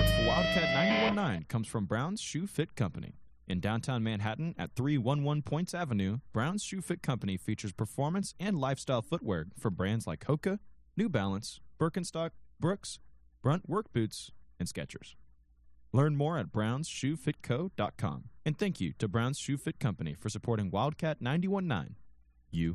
Support for Wildcat 91.9 comes from Brown's Shoe Fit Company. In downtown Manhattan at 311 Points Avenue, Brown's Shoe Fit Company features performance and lifestyle footwear for brands like Hoka, New Balance, Birkenstock, Brooks, Brunt Work Boots, and Skechers. Learn more at brownsshoefitco.com. And thank you to Brown's Shoe Fit Company for supporting Wildcat 91.9